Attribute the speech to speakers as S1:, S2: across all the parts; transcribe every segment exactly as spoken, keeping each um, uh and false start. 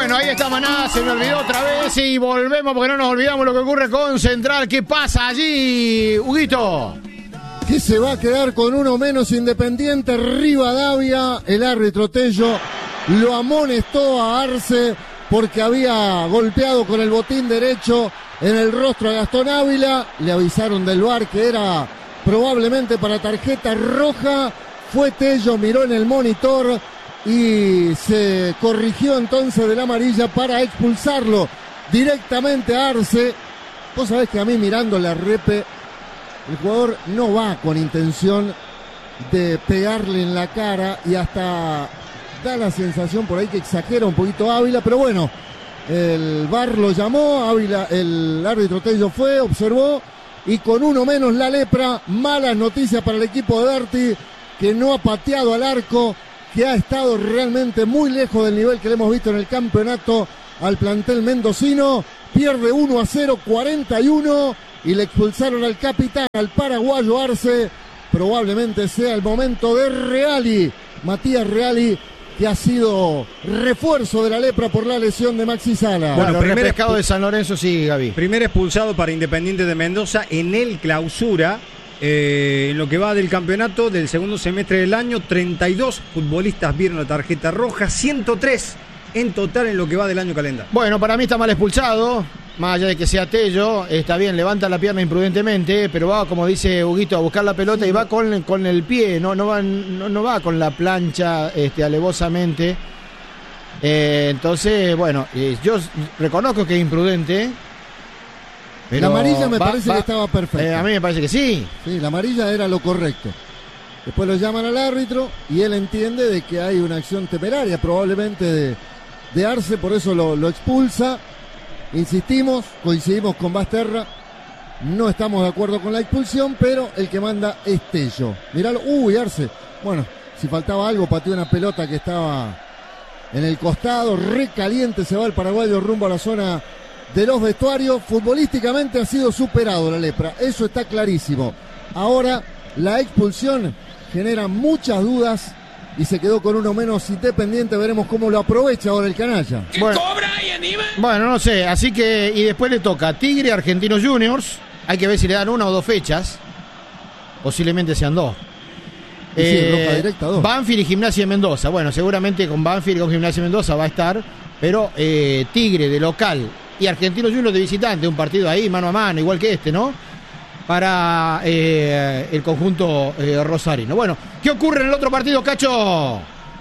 S1: Bueno, ahí está Maná, se me olvidó otra vez y volvemos porque no nos olvidamos lo que ocurre con Central. ¿Qué pasa allí, Huguito?
S2: Que se va a quedar con uno menos Independiente. Rivadavia, el árbitro Tello lo amonestó a Arce porque había golpeado con el botín derecho en el rostro a Gastón Ávila. Le avisaron del V A R que era probablemente para tarjeta roja. Fue Tello, miró en el monitor y se corrigió entonces de la amarilla para expulsarlo directamente a Arce. Vos sabés que a mí mirando la repe, el jugador no va con intención de pegarle en la cara y hasta da la sensación por ahí que exagera un poquito Ávila, pero bueno, el V A R lo llamó, Ávila, el árbitro Tello fue, observó y con uno menos la lepra. Malas noticias para el equipo de Berti, que no ha pateado al arco, que ha estado realmente muy lejos del nivel que le hemos visto en el campeonato al plantel mendocino. Pierde uno a cero, cuarenta y uno, y le expulsaron al capitán, al paraguayo Arce. Probablemente sea el momento de Reali, Matías Reali, que ha sido refuerzo de la lepra por la lesión de Maxi Sala.
S1: Bueno, primer pescado de San Lorenzo, sí, Gaby.
S3: Primer expulsado para Independiente de Mendoza en el clausura. Eh, en lo que va del campeonato del segundo semestre del año, treinta y dos futbolistas vieron la tarjeta roja, ciento tres en total en lo que va del año calendario.
S1: Bueno, para mí está mal expulsado, más allá de que sea Tello, está bien, levanta la pierna imprudentemente, pero va, como dice Huguito, a buscar la pelota y va con, con el pie, no, no, va, no, no va con la plancha este, alevosamente. Eh, entonces, bueno, eh, yo reconozco que es imprudente. Pero
S2: la amarilla me
S1: va,
S2: parece
S1: va,
S2: que estaba perfecta.
S1: Eh, a mí me parece que sí.
S2: Sí, la amarilla era lo correcto. Después lo llaman al árbitro y él entiende de que hay una acción temeraria probablemente de, de Arce, por eso lo, lo expulsa. Insistimos, coincidimos con Basterra, no estamos de acuerdo con la expulsión, pero el que manda es Tello. Miralo, uy, Arce. Bueno, si faltaba algo, pateó una pelota que estaba en el costado, recaliente, se va el paraguayo rumbo a la zona de los vestuarios. Futbolísticamente ha sido superado la lepra, eso está clarísimo. Ahora la expulsión genera muchas dudas y se quedó con uno menos Independiente. Veremos cómo lo aprovecha ahora el canalla.
S1: Bueno, bueno, no sé, así que y después le toca Tigre, Argentinos Juniors. Hay que ver si le dan una o dos fechas, posiblemente sean dos.
S2: Y sí, eh, roja directa, dos.
S1: Banfield y Gimnasia de Mendoza. Bueno, seguramente con Banfield y con Gimnasia de Mendoza va a estar, pero eh, Tigre de local y Argentinos Juniors de visitante, un partido ahí mano a mano, igual que este, ¿no? Para eh, el conjunto eh, rosarino. Bueno, ¿qué ocurre en el otro partido, Cacho?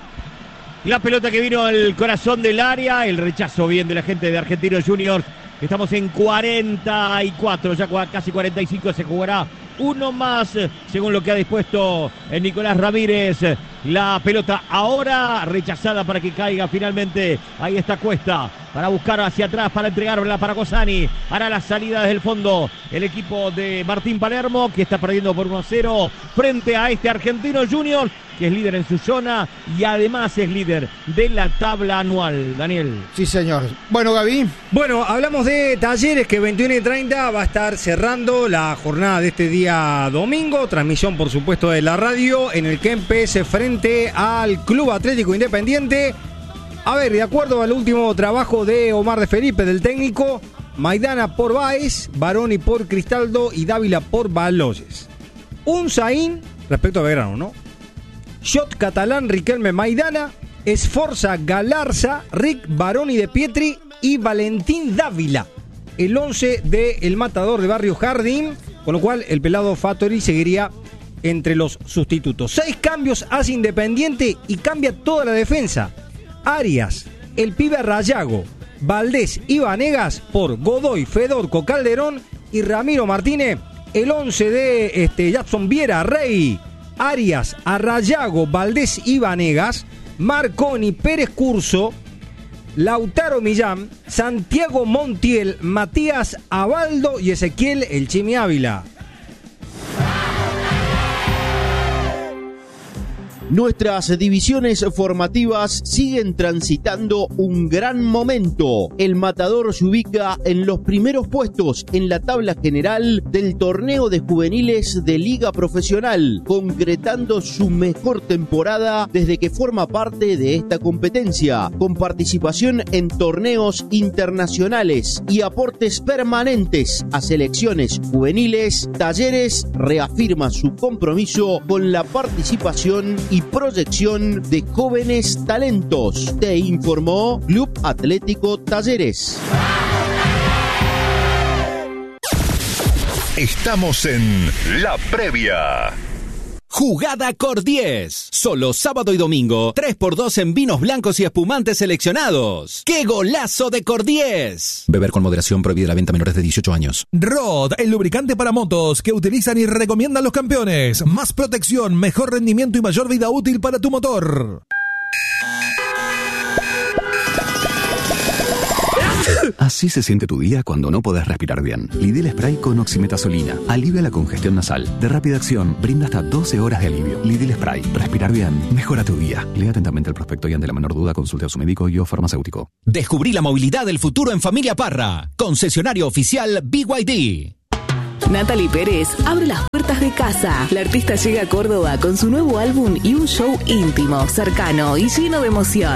S4: La pelota que vino al corazón del área, el rechazo bien de la gente de Argentinos Juniors. Estamos en cuarenta y cuatro, ya casi cuarenta y cinco, se jugará uno más, según lo que ha dispuesto el Nicolás Ramírez. La pelota ahora rechazada para que caiga finalmente. Ahí está Cuesta para buscar hacia atrás, para entregarla para Gosani. Hará la salida desde el fondo el equipo de Martín Palermo, que está perdiendo por uno a cero frente a este Argentinos Juniors, que es líder en su zona y además es líder de la tabla anual. Daniel.
S1: Sí, señor. Bueno, Gaby.
S3: Bueno, hablamos de Talleres, que veintiuno y treinta va a estar cerrando la jornada de este día domingo. Transmisión, por supuesto, de la radio en el Kempes frente al Club Atlético Independiente. A ver, de acuerdo al último trabajo de Omar de Felipe, del técnico, Maidana por Báez, Baroni por Cristaldo y Dávila por Baloyes. Un Zain respecto a Belgrano, ¿no? Shot Catalán, Riquelme, Maidana, Esforza, Galarza, Rick, Baroni de Pietri y Valentín Dávila. El once de el matador de Barrio Jardín, con lo cual el pelado Fattori seguiría entre los sustitutos. Seis cambios hace Independiente y cambia toda la defensa. Arias, el pibe Rayago, Valdés y Vanegas por Godoy, Fedorco, Calderón y Ramiro Martínez. El once de este, Jackson Viera, Rey, Arias, Arrayago, Valdés y Vanegas, Marconi, Pérez Curso, Lautaro Millán, Santiago Montiel, Matías Abaldo y Ezequiel El Chimi Ávila.
S5: Nuestras divisiones formativas siguen transitando un gran momento. El Matador se ubica en los primeros puestos en la tabla general del torneo de juveniles de Liga Profesional, concretando su mejor temporada desde que forma parte de esta competencia, con participación en torneos internacionales y aportes permanentes a selecciones juveniles. Talleres reafirma su compromiso con la participación y proyección de jóvenes talentos. Te informó Club Atlético Talleres.
S6: Estamos en La Previa.
S7: Jugada Cor diez. Solo sábado y domingo, tres por dos en vinos blancos y espumantes seleccionados. ¡Qué golazo de Cor diez! Beber con moderación, prohibida la venta a menores de dieciocho años.
S8: Rod, el lubricante para motos que utilizan y recomiendan los campeones. Más protección, mejor rendimiento y mayor vida útil para tu motor.
S9: Así se siente tu día cuando no podés respirar bien. Lidl Spray con oximetazolina alivia la congestión nasal. De rápida acción, brinda hasta doce horas de alivio. Lidl Spray. Respirar bien mejora tu día. Lea atentamente el prospecto y ante la menor duda consulte a su médico y o farmacéutico.
S7: Descubrí la movilidad del futuro en Familia Parra. Concesionario oficial B Y D.
S10: Natalie Pérez abre las puertas de casa. La artista llega a Córdoba con su nuevo álbum y un show íntimo, cercano y lleno de emoción.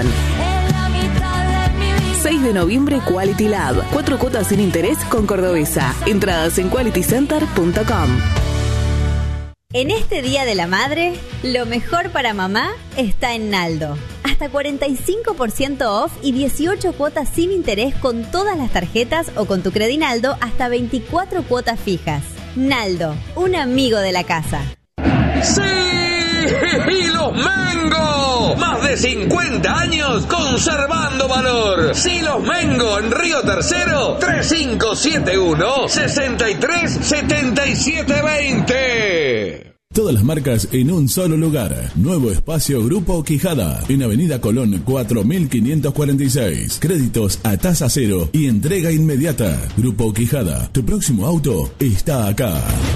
S10: seis de noviembre, Quality Lab. Cuatro cuotas sin interés con Cordobesa. Entradas en quality center punto com.
S11: En este Día de la Madre, lo mejor para mamá está en Naldo. Hasta cuarenta y cinco por ciento off y dieciocho cuotas sin interés con todas las tarjetas o con tu Credinaldo hasta veinticuatro cuotas fijas. Naldo, un amigo de la casa.
S12: ¡Sí! ¡Y los Mengo! Más de cincuenta años conservando valor. Silos Mengo en Río Tercero, tres cinco siete uno, seis tres siete siete dos cero.
S13: Todas las marcas en un solo lugar. Nuevo espacio Grupo Quijada. En Avenida Colón cuatro mil quinientos cuarenta y seis. Créditos a tasa cero y entrega inmediata. Grupo Quijada. Tu próximo auto está acá.